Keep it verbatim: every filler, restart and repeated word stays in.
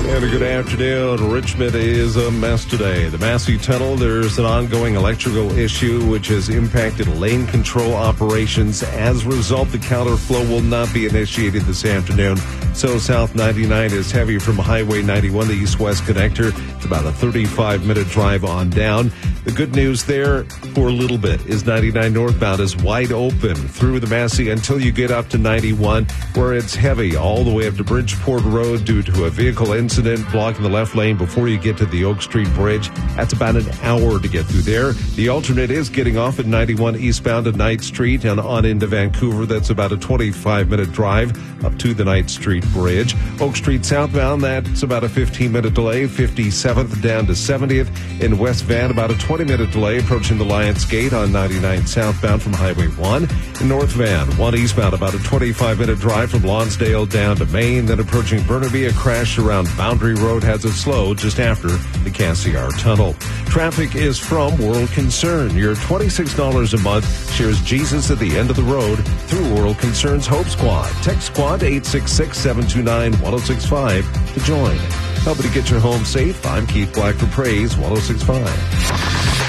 And a good afternoon. Richmond is a mess today. The Massey Tunnel, there's an ongoing electrical issue which has impacted lane control operations. As a result, the counterflow will not be initiated this afternoon. So South ninety-nine is heavy from Highway ninety-one, the east-west connector. It's about a thirty-five minute drive on down. The good news there for a little bit is ninety-nine northbound is wide open through the Massey until you get up to ninety-one, where it's heavy all the way up to Bridgeport Road due to a vehicle incident blocking the left lane before you get to the Oak Street Bridge. That's about an hour to get through there. The alternate is getting off at ninety-one eastbound at Knight Street and on into Vancouver. That's about a twenty-five minute drive up to the Knight Street Bridge. Oak Street southbound, that's about a fifteen minute delay. fifty-seventh down to seventieth. In West Van, about a twenty minute delay approaching the Lions Gate on ninety-nine southbound from Highway one. In North Van, one eastbound, about a twenty-five minute drive from Lonsdale down to Maine. Then approaching Burnaby, a crash around Boundary Road has it slow just after the Cassiar Tunnel. Traffic is from World Concern. Your twenty-six dollars a month shares Jesus at the end of the road through World Concern's Hope Squad. Text Squad eight six six, seven two nine, one oh six five to join. Helping to get your home safe, I'm Keith Black for Praise one oh six point five.